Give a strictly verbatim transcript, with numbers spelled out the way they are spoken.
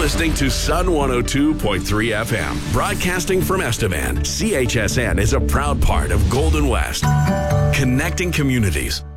listening to Sun one oh two point three F M, broadcasting from Estevan. C H S N is a proud part of Golden West, connecting communities.